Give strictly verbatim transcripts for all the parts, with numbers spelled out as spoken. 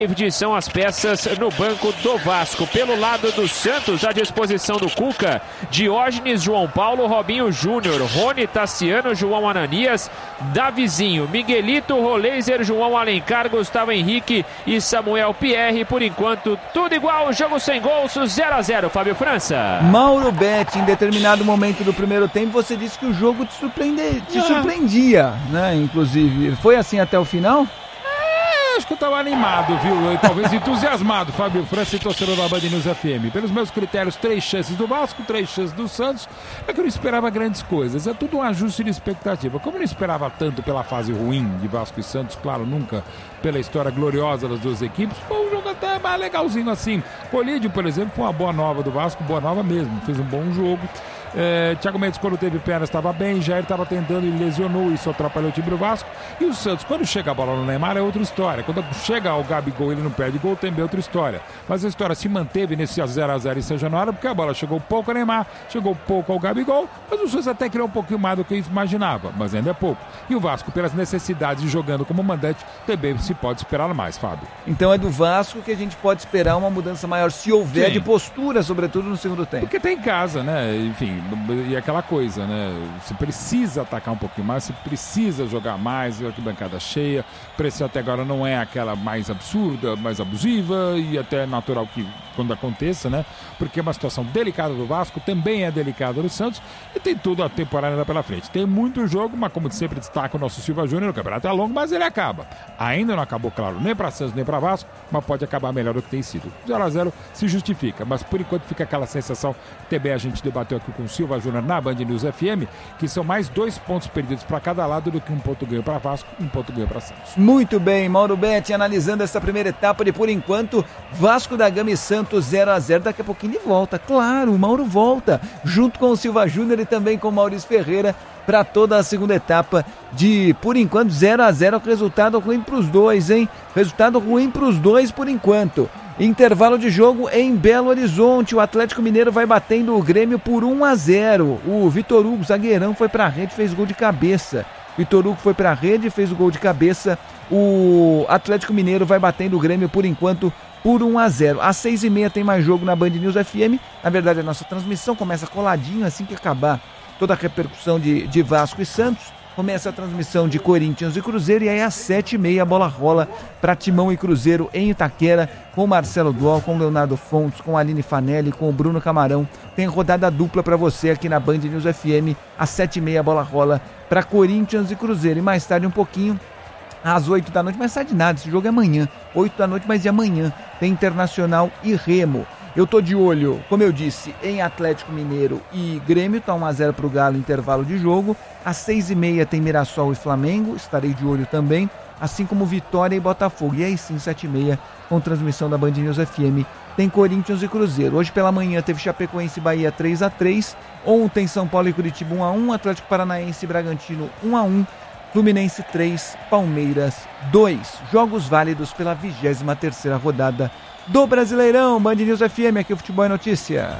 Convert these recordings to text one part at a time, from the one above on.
David são as peças no banco do Vasco. Pelo lado do Santos, à disposição do Cuca, Diógenes, João Paulo, Robinho Júnior, Rony, Tassiano, João Ananias, Davizinho, Miguelito, Roleiser, João Alencar, Gustavo Henrique e Samuel Pierre. Por enquanto, tudo igual, jogo sem gols, zero a zero, Fábio França. Mauro Betti, em determinado momento do primeiro tempo, você disse que o jogo te, surpreende, te ah. surpreendia, né? Inclusive, foi assim até o final? Acho que eu estava animado, viu? E talvez entusiasmado, Fábio França e torcedor da Band News F M. Pelos meus critérios, três chances do Vasco, três chances do Santos. É que eu não esperava grandes coisas. É tudo um ajuste de expectativa. Como eu não esperava tanto pela fase ruim de Vasco e Santos, claro, nunca pela história gloriosa das duas equipes, foi um jogo até mais legalzinho assim. Colídio, por exemplo, foi uma boa nova do Vasco, boa nova mesmo. Fez um bom jogo. É, Thiago Mendes, quando teve pernas, estava bem. Jair estava tentando e lesionou, isso atrapalhou o time do Vasco. E o Santos, quando chega a bola no Neymar, é outra história. Quando chega ao Gabigol, ele não perde gol, também é outra história. Mas a história se manteve nesse zero a zero em São Januário, porque a bola chegou pouco ao Neymar, chegou pouco ao Gabigol, mas o Santos até criou um pouquinho mais do que imaginava, mas ainda é pouco. E o Vasco, pelas necessidades de jogando como mandante, também se pode esperar mais, Fábio. Então é do Vasco que a gente pode esperar uma mudança maior, se houver, Sim. de postura, sobretudo no segundo tempo. Porque tem em casa, né? Enfim, e aquela coisa, né? Você precisa atacar um pouquinho mais, você precisa jogar mais, arquibancada cheia. A pressão até agora não é aquela mais absurda, mais abusiva, e até natural que quando aconteça, né? Porque é uma situação delicada do Vasco, também é delicada do Santos, e tem tudo a temporada ainda pela frente. Tem muito jogo, mas como sempre destaca o nosso Silva Júnior, o campeonato é longo, mas ele acaba. Ainda não acabou, claro, nem para Santos, nem para Vasco, mas pode acabar melhor do que tem sido. zero a zero se justifica, mas por enquanto fica aquela sensação, também a gente debateu aqui com o Silva Júnior na Band News F M, que são mais dois pontos perdidos para cada lado do que um ponto ganho para Vasco, um ponto ganho para Santos. Muito bem, Mauro Betti analisando essa primeira etapa de, por enquanto, Vasco da Gama e Santos zero a zero. Daqui a pouquinho ele volta, claro, o Mauro volta, junto com o Silva Júnior e também com o Maurício Ferreira, para toda a segunda etapa de, por enquanto, zero a zero, resultado ruim para os dois, hein? Resultado ruim para os dois por enquanto. Intervalo de jogo em Belo Horizonte, o Atlético Mineiro vai batendo o Grêmio por um a zero. O Vitor Hugo, zagueirão, foi para a rede, fez gol de cabeça. Vitor Hugo foi para a rede, fez o gol de cabeça. O Atlético Mineiro vai batendo o Grêmio por enquanto por um a zero. Às seis e meia tem mais jogo na Band News F M. Na verdade, a nossa transmissão começa coladinho assim que acabar toda a repercussão de, de Vasco e Santos. Começa a transmissão de Corinthians e Cruzeiro, e aí às sete e meia a bola rola para Timão e Cruzeiro em Itaquera, com Marcelo Dual, com Leonardo Fontes, com Aline Fanelli, com o Bruno Camarão. Tem rodada dupla para você aqui na Band News F M. Às sete e meia a bola rola para Corinthians e Cruzeiro. E mais tarde um pouquinho, às oito da noite, mais tarde nada, esse jogo é amanhã. oito da noite, mas de amanhã tem Internacional e Remo. Eu tô de olho, como eu disse, em Atlético Mineiro e Grêmio, tá um a zero pro Galo, intervalo de jogo. Às seis e meia tem Mirassol e Flamengo, estarei de olho também, assim como Vitória e Botafogo. E aí sim, sete e meia, com transmissão da Band News F M, tem Corinthians e Cruzeiro. Hoje pela manhã teve Chapecoense e Bahia três a três, ontem São Paulo e Curitiba um a um, Atlético Paranaense e Bragantino um a um, Fluminense três, Palmeiras dois. Jogos válidos pela vigésima terceira rodada do Brasileirão. Band News F M, aqui o Futebol é Notícia.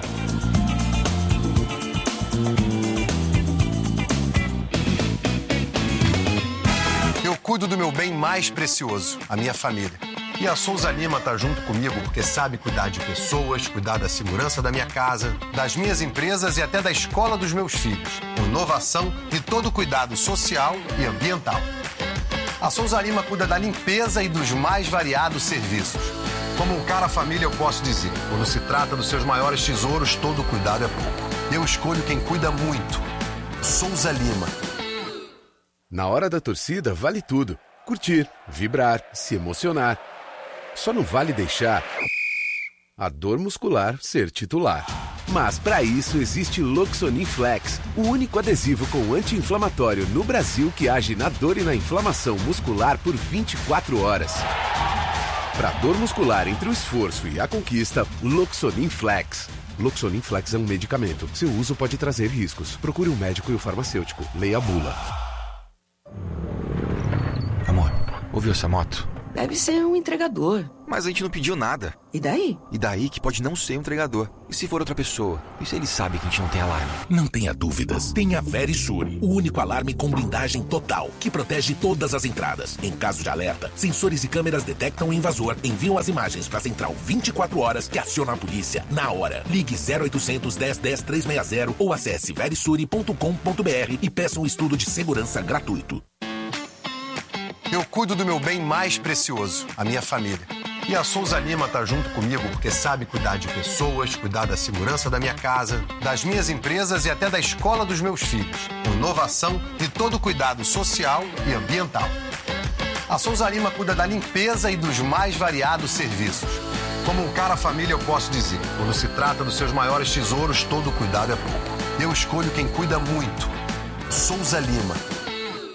Eu cuido do meu bem mais precioso, a minha família. E a Souza Lima tá junto comigo porque sabe cuidar de pessoas, cuidar da segurança da minha casa, das minhas empresas e até da escola dos meus filhos. Inovação e todo o cuidado social e ambiental. A Souza Lima cuida da limpeza e dos mais variados serviços. Como um cara família, eu posso dizer, quando se trata dos seus maiores tesouros, todo cuidado é pouco. Eu escolho quem cuida muito. Souza Lima. Na hora da torcida, vale tudo. Curtir, vibrar, se emocionar. Só não vale deixar a dor muscular ser titular. Mas para isso existe Loxonin Flex, o único adesivo com anti-inflamatório no Brasil que age na dor e na inflamação muscular por vinte e quatro horas. Para dor muscular entre o esforço e a conquista, Loxonin Flex. Loxonin Flex é um medicamento. Seu uso pode trazer riscos. Procure um médico e o farmacêutico. Leia a bula. Amor, ouviu essa moto? Deve ser um entregador. Mas a gente não pediu nada. E daí? E daí que pode não ser um entregador. E se for outra pessoa? E se ele sabe que a gente não tem alarme? Não tenha dúvidas. Tenha a Verisure, o único alarme com blindagem total, que protege todas as entradas. Em caso de alerta, sensores e câmeras detectam o invasor, enviam as imagens para a central vinte e quatro horas, que aciona a polícia na hora. Ligue zero oitocentos, dez, dez, trezentos e sessenta ou acesse verisure ponto com ponto br e peça um estudo de segurança gratuito. Eu cuido do meu bem mais precioso, a minha família. E a Souza Lima tá junto comigo porque sabe cuidar de pessoas, cuidar da segurança da minha casa, das minhas empresas e até da escola dos meus filhos. Inovação e todo cuidado social e ambiental. A Souza Lima cuida da limpeza e dos mais variados serviços. Como um cara família, eu posso dizer, quando se trata dos seus maiores tesouros, todo cuidado é pouco. Eu escolho quem cuida muito. Souza Lima.